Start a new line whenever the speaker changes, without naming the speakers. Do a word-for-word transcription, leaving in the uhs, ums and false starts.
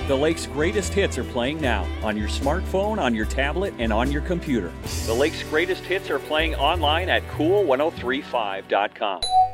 The Lake's greatest hits are playing now on your smartphone, on your tablet, and on your computer. The Lake's greatest hits are playing online at cool ten thirty-five dot com.